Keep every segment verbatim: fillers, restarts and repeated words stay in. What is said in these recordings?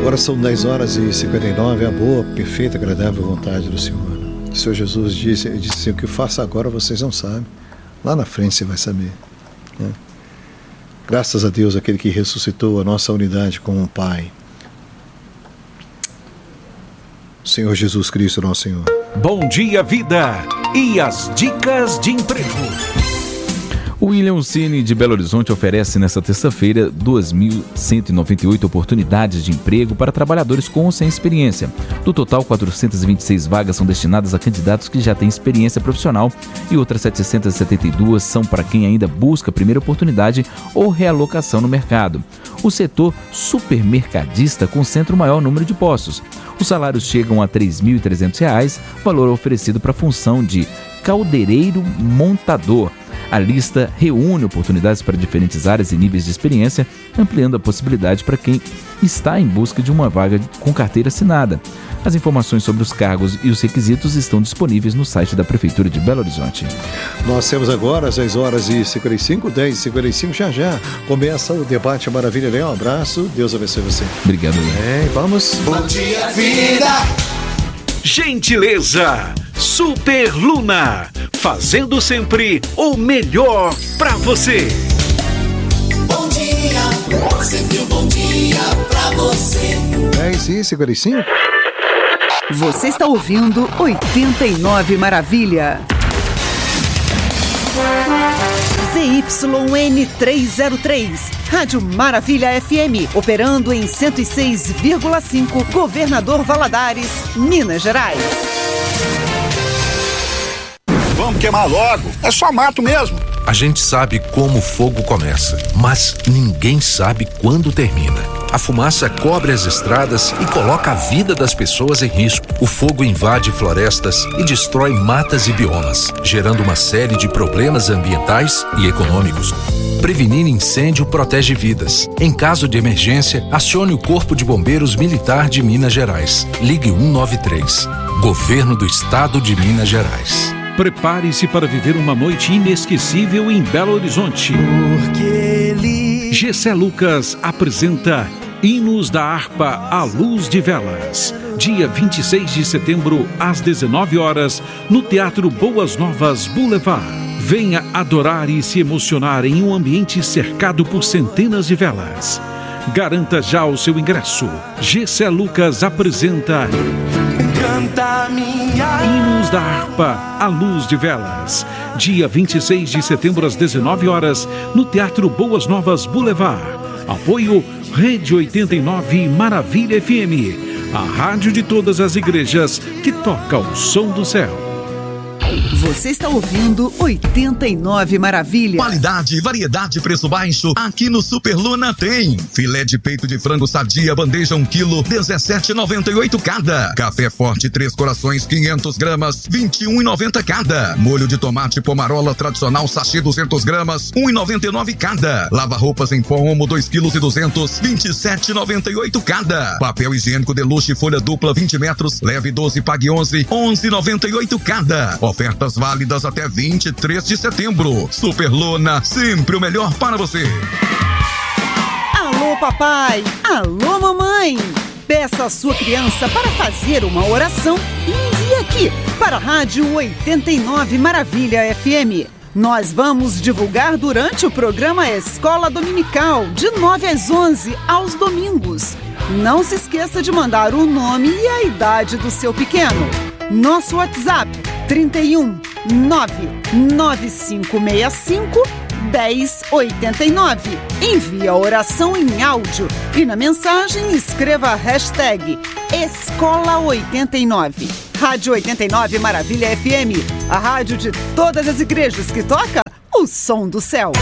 Agora são dez horas e cinquenta e nove, a boa, perfeita, agradável vontade do Senhor. O Senhor Jesus disse, ele disse assim, o que eu faço agora vocês não sabem, lá na frente você vai saber. Né? Graças a Deus, aquele que ressuscitou a nossa unidade com o Pai. O Senhor Jesus Cristo, nosso Senhor. Bom dia, vida! E as dicas de emprego. O William Cine de Belo Horizonte oferece nesta terça-feira duas mil cento e noventa e oito oportunidades de emprego para trabalhadores com ou sem experiência. Do total, quatrocentas e vinte e seis vagas são destinadas a candidatos que já têm experiência profissional e outras setecentas e setenta e duas são para quem ainda busca a primeira oportunidade ou realocação no mercado. O setor supermercadista concentra o maior número de postos. Os salários chegam a três mil e trezentos reais, valor oferecido para a função de caldeireiro montador. A lista reúne oportunidades para diferentes áreas e níveis de experiência, ampliando a possibilidade para quem está em busca de uma vaga com carteira assinada. As informações sobre os cargos e os requisitos estão disponíveis no site da Prefeitura de Belo Horizonte. Nós temos agora às dez horas e cinquenta e cinco, dez e cinquenta e cinco, já já começa o debate Maravilha Leão. Um abraço, Deus abençoe você. Obrigado, Leão. É, vamos. Bom dia, vida! Gentileza, Super Luna, fazendo sempre o melhor pra você. Bom dia, sempre um bom dia pra você. dez e cinquenta e cinco. Você está ouvindo oitenta e nove Maravilha. Z Y N trezentos e três, Rádio Maravilha F M, operando em cento e seis vírgula cinco, Governador Valadares, Minas Gerais. Vamos queimar logo, é só mato mesmo. A gente sabe como o fogo começa, mas ninguém sabe quando termina. A fumaça cobre as estradas e coloca a vida das pessoas em risco. O fogo invade florestas e destrói matas e biomas, gerando uma série de problemas ambientais e econômicos. Prevenir incêndio protege vidas. Em caso de emergência, acione o Corpo de Bombeiros Militar de Minas Gerais. Ligue um nove três. Governo do Estado de Minas Gerais. Prepare-se para viver uma noite inesquecível em Belo Horizonte. Porque ele... Gessé Lucas apresenta Hinos da Harpa à Luz de Velas. Dia vinte e seis de setembro, às dezenove horas, no Teatro Boas Novas Boulevard. Venha adorar e se emocionar em um ambiente cercado por centenas de velas. Garanta já o seu ingresso. Gessé Lucas apresenta... Canta minha... Hinos da Harpa à Luz de Velas. Dia vinte e seis de setembro, às dezenove horas, no Teatro Boas Novas Boulevard. Apoio Rede oitenta e nove Maravilha F M, a rádio de todas as igrejas que toca o som do céu. Você está ouvindo oitenta e nove Maravilha. Qualidade, variedade, preço baixo. Aqui no Super Luna tem filé de peito de frango sadia, bandeja um quilo, dezessete reais e noventa e oito cada. Café Forte Três Corações, quinhentas gramas, vinte e um reais e noventa cada. Molho de tomate Pomarola tradicional sachê duzentas gramas, um real e noventa e nove cada. Lava roupas em pó Omo dois quilos e duzentos, vinte e sete reais e noventa e oito cada. Papel higiênico Deluxe folha dupla vinte metros, leve doze, pague onze, onze reais e noventa e oito cada. Ofertas válidas até vinte e três de setembro. Super Luna, sempre o melhor para você. Alô, papai! Alô, mamãe! Peça a sua criança para fazer uma oração e envie aqui para a Rádio oitenta e nove Maravilha F M. Nós vamos divulgar durante o programa Escola Dominical, de nove às onze, aos domingos. Não se esqueça de mandar o nome e a idade do seu pequeno. Nosso WhatsApp, trinta e um, nove nove cinco seis cinco, um zero oito nove. Envie a oração em áudio e na mensagem escreva a hashtag Escola oitenta e nove. Rádio oitenta e nove Maravilha F M, a rádio de todas as igrejas que toca o som do céu.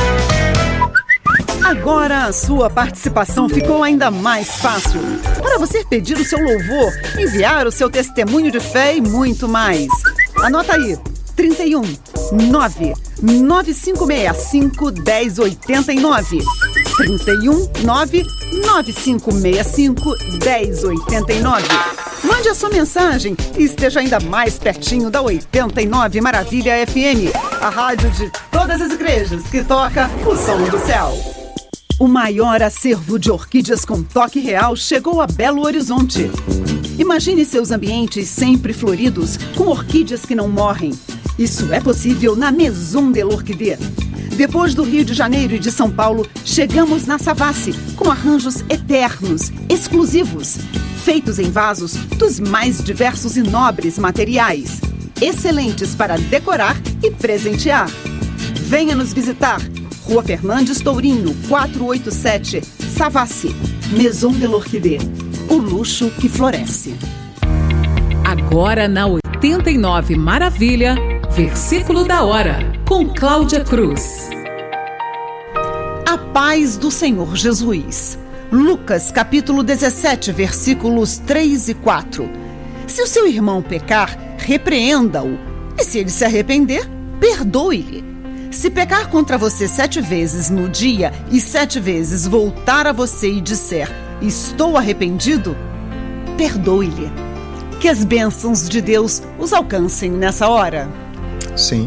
Agora a sua participação ficou ainda mais fácil. Para você pedir o seu louvor, enviar o seu testemunho de fé e muito mais. Anota aí, trinta e um, nove nove cinco seis cinco, um zero oito nove. trinta e um, nove nove cinco seis cinco, um zero oito nove. Mande a sua mensagem e esteja ainda mais pertinho da oitenta e nove Maravilha F M, a rádio de todas as igrejas que toca o som do céu. O maior acervo de orquídeas com toque real chegou a Belo Horizonte. Imagine seus ambientes sempre floridos, com orquídeas que não morrem. Isso é possível na Maison de l'Orchidée. Depois do Rio de Janeiro e de São Paulo, chegamos na Savassi, com arranjos eternos, exclusivos, feitos em vasos dos mais diversos e nobres materiais, excelentes para decorar e presentear. Venha nos visitar. Rua Fernandes Tourinho, quatrocentos e oitenta e sete, Savassi. Maison de l'Orchidée. O luxo que floresce. Agora na oitenta e nove Maravilha, versículo da hora, com Cláudia Cruz. A paz do Senhor Jesus. Lucas capítulo dezessete, versículos três e quatro. Se o seu irmão pecar, repreenda-o. E se ele se arrepender, perdoe-lhe. Se pecar contra você sete vezes no dia e sete vezes voltar a você e disser, estou arrependido, perdoe-lhe. Que as bênçãos de Deus os alcancem nessa hora. Sim.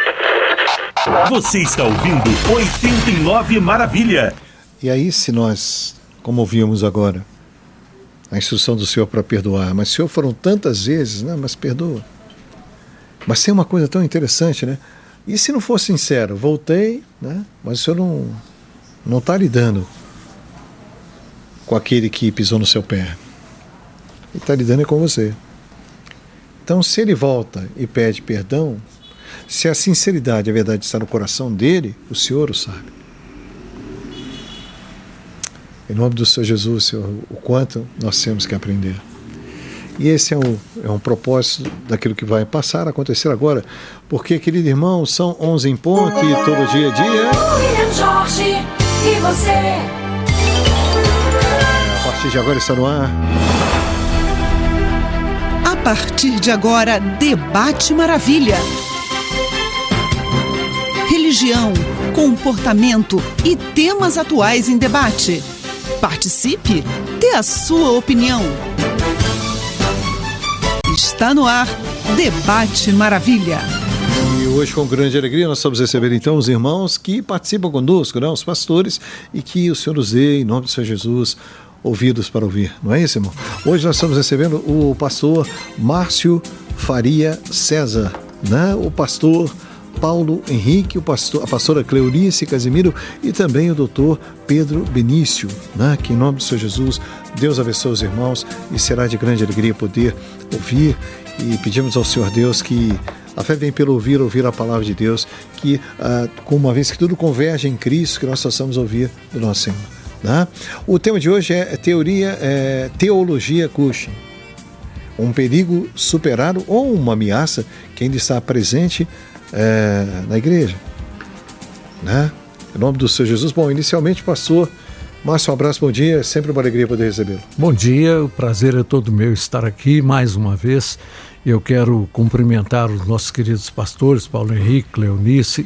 Você está ouvindo oitenta e nove Maravilha. E aí, se nós, como ouvimos agora, a instrução do Senhor para perdoar, mas Senhor, foram tantas vezes, né? Mas perdoa. Mas tem uma coisa tão interessante, né? E se não for sincero, voltei, né? Mas o Senhor não não está lidando com aquele que pisou no seu pé. Ele está lidando é com você. Então, se ele volta e pede perdão, se a sinceridade, a verdade está no coração dele, o Senhor o sabe. Em nome do Senhor Jesus, Senhor, o quanto nós temos que aprender. E esse é um, é um propósito daquilo que vai passar a acontecer agora, porque, querido irmão, são onze em ponto e todo dia é dia. William Jorge, e você? A partir de agora está no ar. A partir de agora, Debate Maravilha. Religião, comportamento e temas atuais em debate. Participe, dê a sua opinião. Está no ar, Debate Maravilha. E hoje, com grande alegria, nós vamos receber então os irmãos que participam conosco, né? Os pastores, e que o Senhor nos dê, em nome do Senhor Jesus, ouvidos para ouvir, não é isso, irmão? Hoje nós estamos recebendo o pastor Márcio Faria César, né? O pastor Paulo Henrique, o pastor, a pastora Cleonice Casimiro e também o doutor Pedro Benício, né? Que em nome do Senhor Jesus, Deus abençoe os irmãos e será de grande alegria poder ouvir, e pedimos ao Senhor Deus que a fé vem pelo ouvir, ouvir a palavra de Deus, que ah, com uma vez que tudo converge em Cristo, que nós possamos ouvir do nosso Senhor. Né? O tema de hoje é teoria, é, teologia Cushing. Um perigo superado ou uma ameaça que ainda está presente é, na igreja. Né? Em nome do Senhor Jesus. Bom, inicialmente, pastor Márcio, um abraço, bom dia. É sempre uma alegria poder recebê-lo. Bom dia, o prazer é todo meu estar aqui mais uma vez. Eu quero cumprimentar os nossos queridos pastores, Paulo Henrique, Cleonice,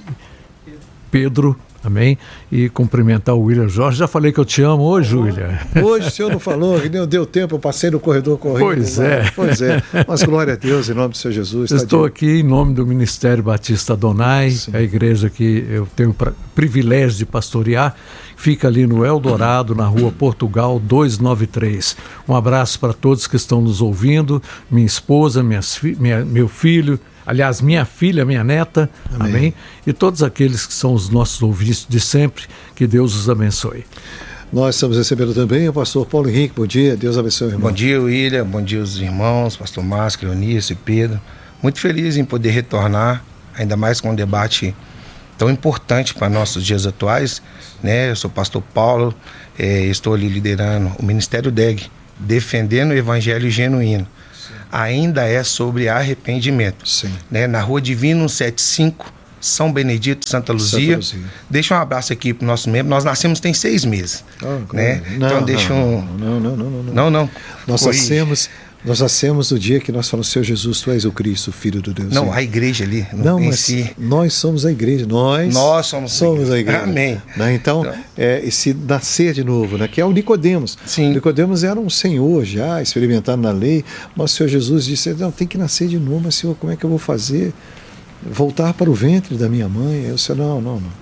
Pedro, amém? E cumprimentar o William Jorge. Já falei que eu te amo hoje, William. Hoje o senhor não falou, que não deu tempo, eu passei no corredor correndo. Pois é. Pois é. Mas glória a Deus, em nome do Senhor Jesus. Estou tá aqui em nome do Ministério Batista Adonai, Sim. a igreja que eu tenho o privilégio de pastorear. Fica ali no Eldorado, na rua Portugal duzentos e noventa e três. Um abraço para todos que estão nos ouvindo, minha esposa, minhas fi- minha, meu filho, aliás, minha filha, minha neta, amém. amém? E todos aqueles que são os nossos ouvintes de sempre, que Deus os abençoe. Nós estamos recebendo também o pastor Paulo Henrique. Bom dia, Deus abençoe, irmão. Bom dia, William, bom dia os irmãos, pastor Márcio, Cleonice e Pedro. Muito feliz em poder retornar, ainda mais com um debate tão importante para nossos dias atuais, né? Eu sou pastor Paulo, é, estou ali liderando o Ministério D E G, defendendo o Evangelho Genuíno. Sim. Ainda é sobre arrependimento. Sim. Né? Na rua Divino cento e setenta e cinco, São Benedito, Santa Luzia. Santa Luzia. Deixa um abraço aqui para o nosso membro. Nós nascemos tem seis meses. Oh, né? não, então deixa não, um... Não, não, não, não. Não, não. não. Nós nascemos... Nós nascemos no dia que nós falamos, Senhor Jesus, Tu és o Cristo, o Filho do Deus. Não, Senhor. a igreja ali. Não, em mas si. nós somos a igreja. Nós, nós somos, somos a igreja. A igreja. Amém. Né? Então, então. É, esse nascer de novo, né? Que é o Nicodemos. Sim. O Nicodemos era um senhor já, experimentado na lei, mas o Senhor Jesus disse, não, tem que nascer de novo, mas Senhor, como é que eu vou fazer? Voltar para o ventre da minha mãe? Eu disse, não, não, não.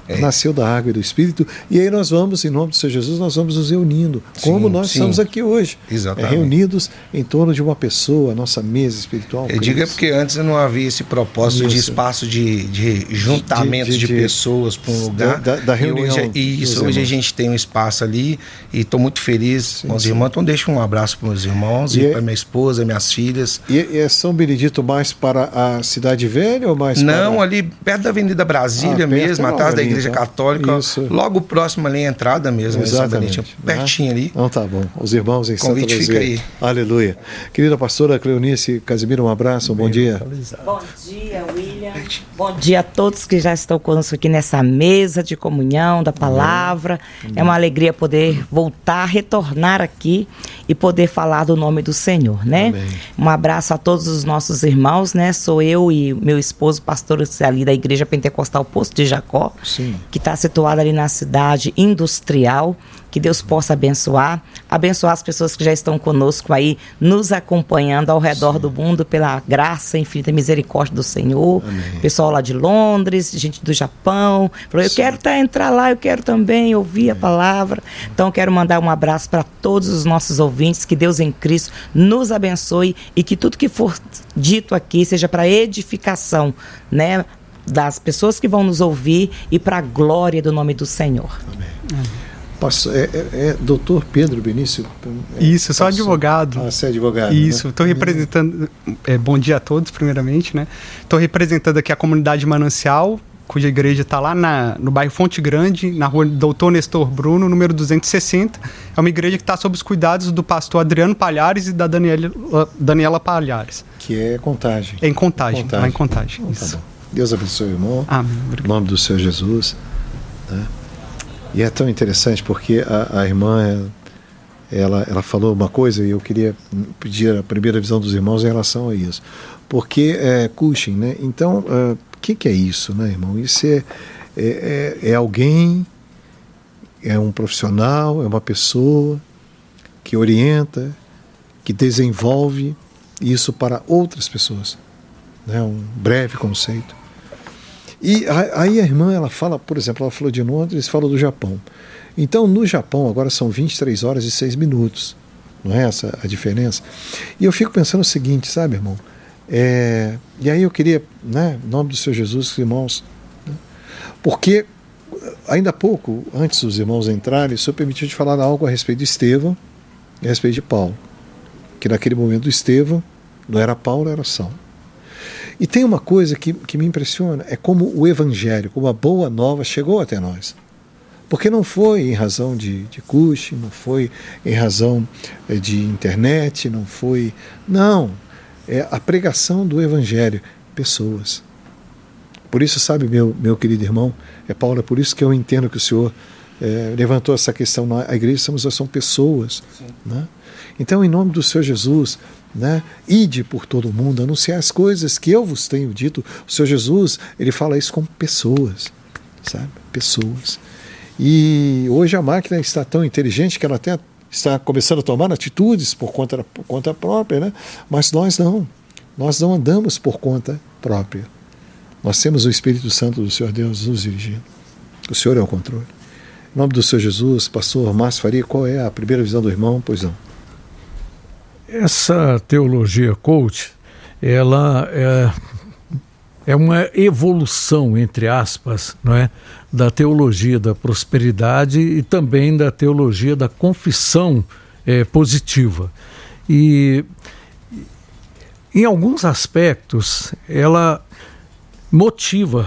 É. Nasceu da água e do Espírito, e aí nós vamos, em nome do Senhor Jesus, nós vamos nos reunindo, sim, como nós sim. estamos aqui hoje. Exatamente. É, reunidos em torno de uma pessoa, a nossa mesa espiritual. Eu digo é porque antes não havia esse propósito isso. de espaço de, de juntamento de, de, de, de pessoas para um lugar. Da, da reunião. E hoje, e isso, hoje a gente tem um espaço ali e estou muito feliz sim, com os sim. irmãos. Então deixa um abraço para os irmãos e, e é, para minha esposa, minhas filhas. E, e é São Benedito mais para a Cidade Velha ou mais Não, para... ali perto da Avenida Brasília ah, mesmo, atrás da Igreja Católica, isso. logo próximo ali a entrada mesmo, exatamente, pertinho ali. Então tá bom. Os irmãos em Convite Santa fica aí. Aleluia. Querida pastora Cleonice Casimiro, um abraço, um bom dia. Bom dia, William. Bom dia a todos que já estão conosco aqui nessa mesa de comunhão da palavra. Amém. É uma alegria poder voltar, retornar aqui e poder falar do nome do Senhor, né? Amém. Um abraço a todos os nossos irmãos, né? Sou eu e meu esposo, pastor ali da Igreja Pentecostal Poço de Jacó, sim. que está situada ali na cidade industrial. Que Deus possa abençoar, abençoar as pessoas que já estão conosco aí, nos acompanhando ao redor sim. do mundo, pela graça e infinita misericórdia do Senhor. Amém. Pessoal lá de Londres, gente do Japão, falou, eu sim. quero tá, entrar lá, eu quero também ouvir Amém. a palavra. Então eu quero mandar um abraço para todos os nossos ouvintes, que Deus em Cristo nos abençoe e que tudo que for dito aqui seja para edificação, né, das pessoas que vão nos ouvir e para a glória do nome do Senhor. Amém. Amém. Passo, é, é, é doutor Pedro Benício? É, Isso, eu sou advogado. Ah, você é advogado. Isso, estou né? representando. É, bom dia a todos, primeiramente, né? Estou representando aqui a comunidade Manancial, cuja igreja está lá na, no bairro Fonte Grande, na rua Doutor Nestor Bruno, número duzentos e sessenta. É uma igreja que está sob os cuidados do pastor Adriano Palhares e da Daniela, Daniela Palhares. Que é Contagem. É em Contagem, Contagem. lá em Contagem. Então, tá bom. Deus abençoe o irmão. Amém. Em nome do Senhor Jesus. Né? E é tão interessante porque a, a irmã, ela, ela falou uma coisa e eu queria pedir a primeira visão dos irmãos em relação a isso. Porque é Cushing, né? Então, o uh, que, que é isso, né, irmão? Isso é, é, é, é alguém, é um profissional, é uma pessoa que orienta, que desenvolve isso para outras pessoas. Né? Um breve conceito. E aí a irmã, ela fala, por exemplo, ela falou de Londres, falou do Japão. Então, no Japão, agora são vinte e três horas e seis minutos. Não é essa a diferença? E eu fico pensando o seguinte, sabe, irmão? É, e aí eu queria, né, em nome do Senhor Jesus, irmãos, né, porque ainda há pouco, antes dos irmãos entrarem, o Senhor permitiu de falar algo a respeito de Estevão e a respeito de Paulo. Que naquele momento Estevão não era Paulo, era Saulo. E tem uma coisa que, que me impressiona, é como o Evangelho, como a boa nova chegou até nós. Porque não foi em razão de, de Cushing, não foi em razão de internet, não foi... Não, é a pregação do Evangelho, pessoas. Por isso, sabe, meu, meu querido irmão, é Paulo, é por isso que eu entendo que o Senhor é, levantou essa questão, a igreja somos, são pessoas. Né? Então, em nome do Senhor Jesus... Né? Ide por todo o mundo, anunciar as coisas que eu vos tenho dito. O Senhor Jesus, ele fala isso com pessoas, sabe? Pessoas. E hoje a máquina está tão inteligente que ela até está começando a tomar atitudes por conta, por conta própria, né? Mas nós não. Nós não andamos por conta própria. Nós temos o Espírito Santo do Senhor Deus nos dirigindo. O Senhor é o controle. Em nome do Senhor Jesus, pastor Márcio Faria, qual é a primeira visão do irmão? Pois não. Essa teologia coach, ela é, é uma evolução, entre aspas, não é, da teologia da prosperidade e também da teologia da confissão é, positiva. E, em alguns aspectos, ela motiva